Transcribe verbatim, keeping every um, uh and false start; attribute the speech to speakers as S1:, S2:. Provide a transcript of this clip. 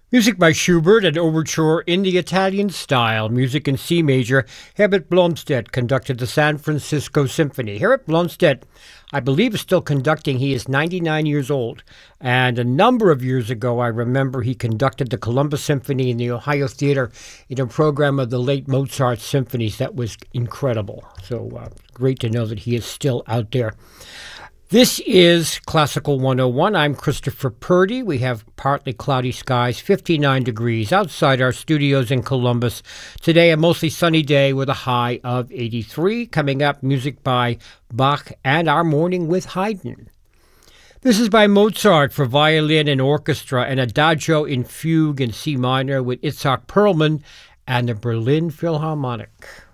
S1: Music by Schubert, an overture in the Italian style. Music in C major. Herbert Blomstedt conducted the San Francisco Symphony. Herbert Blomstedt, I believe, is still conducting. He is ninety-nine years old. And a number of years ago, I remember he conducted the Columbus Symphony in the Ohio Theater in a program of the late Mozart symphonies that was incredible. So uh, great to know that he is still out there. This is Classical one oh one. I'm Christopher Purdy. We have partly cloudy skies, fifty-nine degrees outside our studios in Columbus. Today, a mostly sunny day with a high of eighty-three. Coming up, music by Bach and Our Morning with Haydn. This is by Mozart for violin and orchestra, and Adagio in fugue in C minor with Itzhak Perlman and the Berlin Philharmonic.